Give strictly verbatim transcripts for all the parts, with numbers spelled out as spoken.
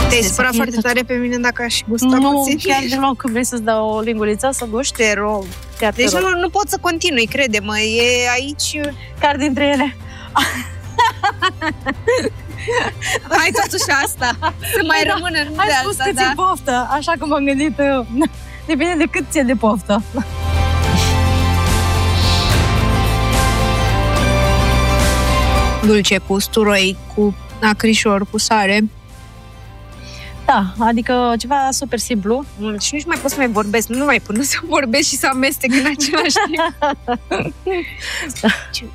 Te-ai supărat foarte tot. tare pe mine dacă aș gusta nu, puțin? Nu, chiar deloc. Vrei să-ți dau o linguriță să guști? Te rog. Chiar deci te rog. Nu, nu pot să continui, crede-mă. E aici... Care dintre ele? Hai totuși asta. Să mai da, rămână în Ai de spus asta, că da. ți-e poftă. Așa cum am gândit. Depinde de cât ți-e de poftă. Dulce cu usturoi, cu acrișor, cu sare. Da, adică ceva super simplu. Și nici mai pot să mai vorbesc, nu mai pot să vorbesc și să amestec în același timp.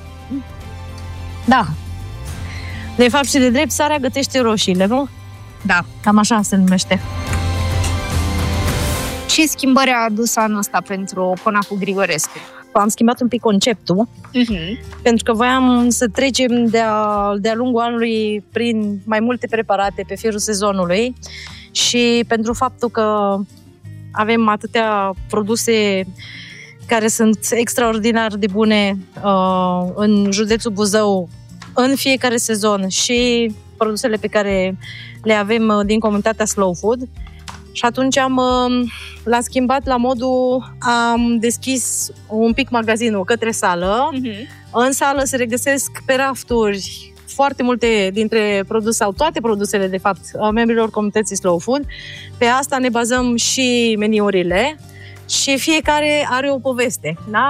Da. De fapt și de drept, sarea gătește roșiile, nu? Da. Cam așa se numește. Ce schimbări a adus anul ăsta pentru Conacul Grigorescu? Am schimbat un pic conceptul, uh-huh. pentru că voiam să trecem de-a, de-a lungul anului prin mai multe preparate pe firul sezonului și pentru faptul că avem atâtea produse care sunt extraordinar de bune uh, în județul Buzău în fiecare sezon și produsele pe care le avem din comunitatea Slow Food. Și atunci am, l-am schimbat la modul, am deschis un pic magazinul către sală. Uh-huh. În sală se regăsesc pe rafturi foarte multe dintre produse, sau toate produsele, de fapt, a membrilor comunității Slow Food. Pe asta ne bazăm și meniurile și fiecare are o poveste. Da?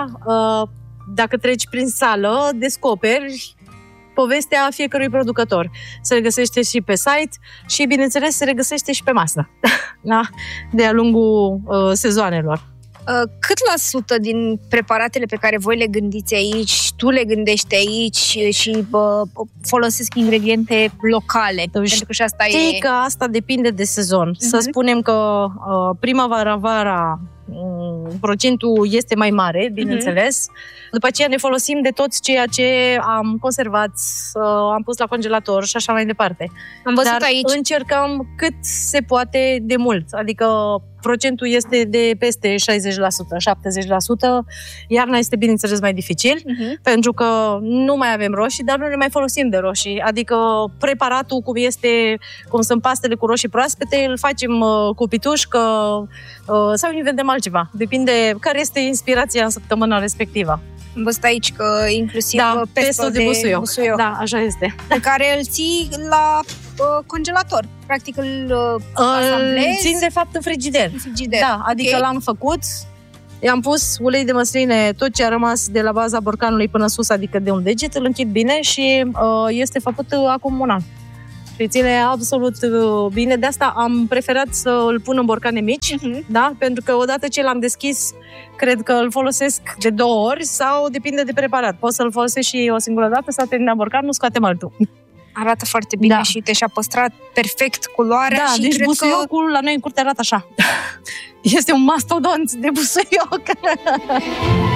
Dacă treci prin sală, descoperi povestea fiecărui producător. Se regăsește și pe site și, bineînțeles, se regăsește și pe masă, da? De-a lungul uh, sezoanelor. Uh, cât la sută din preparatele pe care voi le gândiți aici, tu le gândești aici și uh, folosesc ingrediente locale? Tu Pentru că și asta știi e... că asta depinde de sezon. Uh-huh. Să spunem că uh, primăvara-vara procentul este mai mare, bineînțeles. Uh-huh. După aceea ne folosim de tot ceea ce am conservat, am pus la congelator și așa mai departe. Am văzut Dar aici. încercăm cât se poate de mult. Adică procentul este de peste șaizeci la sută, șaptezeci la sută. Iarna este, bineînțeles, mai dificil, uh-huh. pentru că nu mai avem roșii, dar nu ne mai folosim de roșii. Adică preparatul, cum este, cum sunt pastele cu roșii proaspete, îl facem uh, cu pitușcă uh, sau inventăm altceva. Depinde care este inspirația în săptămâna respectivă. Am văzut aici că inclusiv da, pesto, pesto de, de busuioc. busuioc. Da, așa este. Pe care îl ții la uh, congelator. Practic îl uh, asamblezi. Îl țin, de fapt, în frigider. În frigider. Da, adică okay. L-am făcut, i-am pus ulei de măsline, tot ce a rămas de la baza borcanului până sus, adică de un deget, îl închid bine și uh, este făcut uh, acum un an. Și ține absolut uh, bine. De asta am preferat să îl pun în borcane mici, uh-huh. da? Pentru că odată ce l-am deschis, cred că îl folosesc de două ori sau depinde de preparat. Poți să-l folosesc și o singură dată, s-a terminat borcanul, scoatem altul. Arată foarte bine, da. Și te și-a păstrat perfect culoarea. Da, și deci cred busuiocul că... la noi în curte arată așa. Este un mastodont de busuioc.